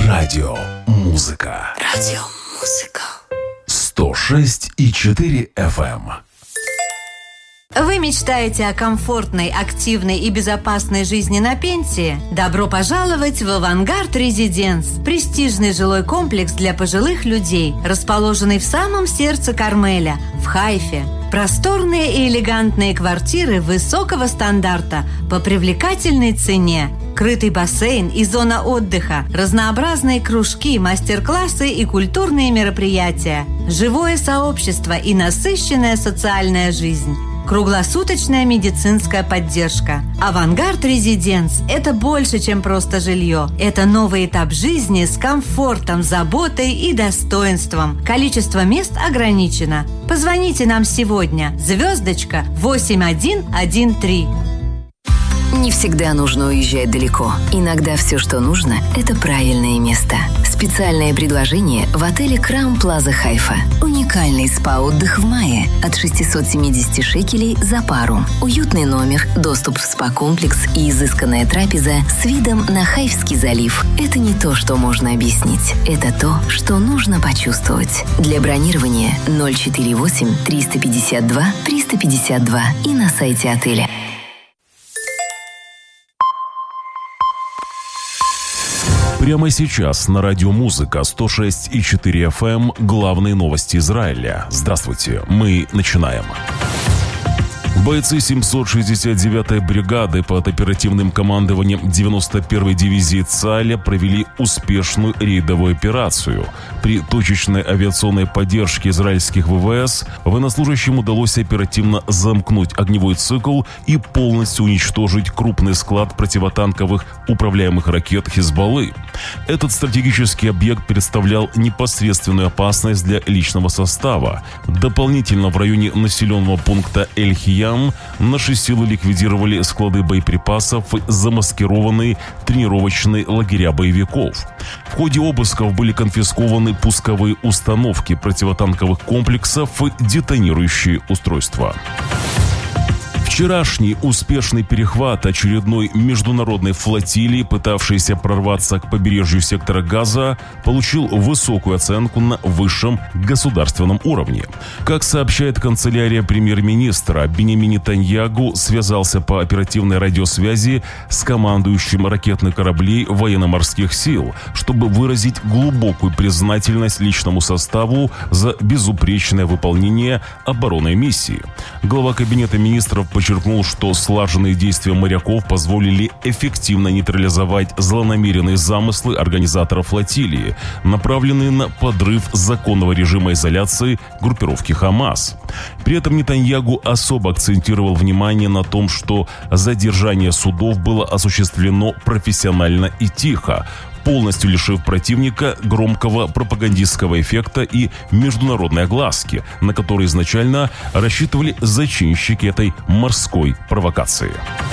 Радиомузыка. 106,4 FM. Вы мечтаете о комфортной, активной и безопасной жизни на пенсии? Добро пожаловать в «Авангард Резиденс» – престижный жилой комплекс для пожилых людей, расположенный в самом сердце Кармеля, в Хайфе. Просторные и элегантные квартиры высокого стандарта по привлекательной цене. Крытый бассейн и зона отдыха, разнообразные кружки, мастер-классы и культурные мероприятия, живое сообщество и насыщенная социальная жизнь. Круглосуточная медицинская поддержка. «Авангард Резиденс» – это больше, чем просто жилье. Это новый этап жизни с комфортом, заботой и достоинством. Количество мест ограничено. Позвоните нам сегодня. # 8113. Не всегда нужно уезжать далеко. Иногда все, что нужно, это правильное место. Специальное предложение в отеле Crown Plaza Хайфа. Уникальный спа-отдых в мае от 670 шекелей за пару. Уютный номер, доступ в спа-комплекс и изысканная трапеза с видом на Хайфский залив. Это не то, что можно объяснить. Это то, что нужно почувствовать. Для бронирования 048 352 352 и на сайте отеля. Прямо сейчас на радиомузыка 106,4 FM главные новости Израиля. Здравствуйте, мы начинаем. Бойцы 769-й бригады под оперативным командованием 91-й дивизии ЦАЛЯ провели успешную рейдовую операцию. При точечной авиационной поддержке израильских ВВС военнослужащим удалось оперативно замкнуть огневой цикл и полностью уничтожить крупный склад противотанковых управляемых ракет «Хизбаллы». Этот стратегический объект представлял непосредственную опасность для личного состава. Дополнительно в районе населенного пункта Эль-Хиям наши силы ликвидировали склады боеприпасов и замаскированные тренировочные лагеря боевиков. В ходе обысков были конфискованы пусковые установки противотанковых комплексов и детонирующие устройства. Вчерашний успешный перехват очередной международной флотилии, пытавшейся прорваться к побережью сектора Газа, получил высокую оценку на высшем государственном уровне. Как сообщает канцелярия премьер-министра, Биньямин Нетаньяху связался по оперативной радиосвязи с командующим ракетных кораблей военно-морских сил, чтобы выразить глубокую признательность личному составу за безупречное выполнение оборонной миссии. Глава Кабинета министров подчеркнул, что слаженные действия моряков позволили эффективно нейтрализовать злонамеренные замыслы организаторов флотилии, направленные на подрыв законного режима изоляции группировки «Хамас». При этом Нетаньяху особо акцентировал внимание на том, что задержание судов было осуществлено профессионально и тихо, полностью лишив противника громкого пропагандистского эффекта и международной огласки, на которые изначально рассчитывали зачинщики этой морской провокации.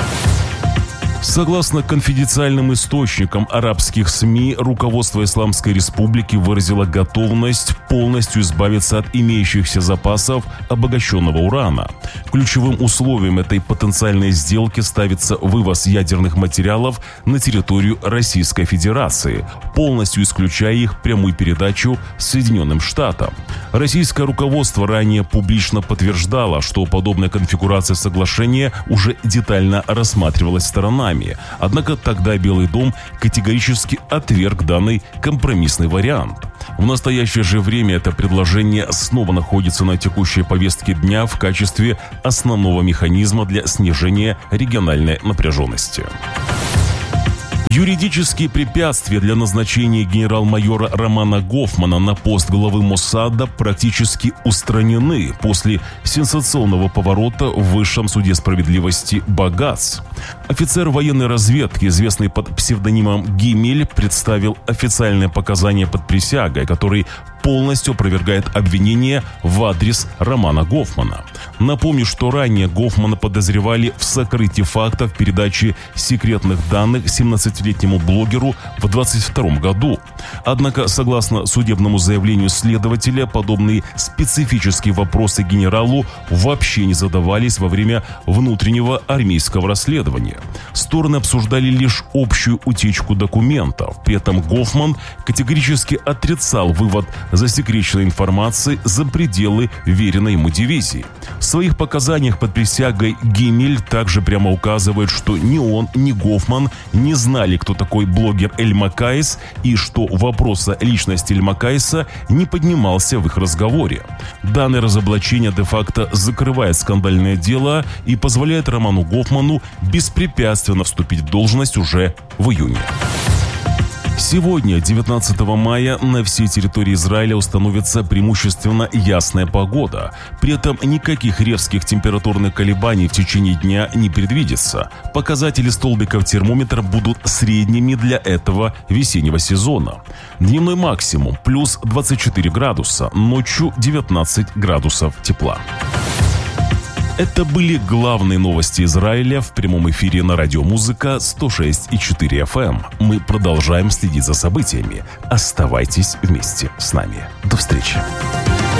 Согласно конфиденциальным источникам арабских СМИ, руководство Исламской Республики выразило готовность полностью избавиться от имеющихся запасов обогащенного урана. Ключевым условием этой потенциальной сделки ставится вывоз ядерных материалов на территорию Российской Федерации, полностью исключая их прямую передачу Соединенным Штатам. Российское руководство ранее публично подтверждало, что подобная конфигурация соглашения уже детально рассматривалась сторонами. Однако тогда Белый дом категорически отверг данный компромиссный вариант. В настоящее же время это предложение снова находится на текущей повестке дня в качестве основного механизма для снижения региональной напряженности. Юридические препятствия для назначения генерал-майора Романа Гофмана на пост главы Моссада практически устранены после сенсационного поворота в Высшем суде справедливости Багац. Офицер военной разведки, известный под псевдонимом Гимель, представил официальное показание под присягой, который полностью опровергает обвинения в адрес Романа Гофмана. Напомню, что ранее Гофмана подозревали в сокрытии фактов передачи секретных данных 17-летнему блогеру в 2022 году. Однако, согласно судебному заявлению следователя, подобные специфические вопросы генералу вообще не задавались во время внутреннего армейского расследования. Стороны обсуждали лишь общую утечку документов. При этом Гофман категорически отрицал вывод засекреченной информации за пределы веренной ему дивизии. В своих показаниях под присягой Гиммель также прямо указывает, что ни он, ни Гофман не знали, кто такой блогер Эль Макаис, и что вопрос о личности Эль Макаиса не поднимался в их разговоре. Данное разоблачение де-факто закрывает скандальное дело и позволяет Роману Гофману беспрепятственно вступить в должность уже в июне. Сегодня, 19 мая, на всей территории Израиля установится преимущественно ясная погода. При этом никаких резких температурных колебаний в течение дня не предвидится. Показатели столбиков термометра будут средними для этого весеннего сезона. Дневной максимум плюс 24 градуса, ночью 19 градусов тепла. Это были главные новости Израиля в прямом эфире на радио «Музыка» 106,4 FM. Мы продолжаем следить за событиями. Оставайтесь вместе с нами. До встречи.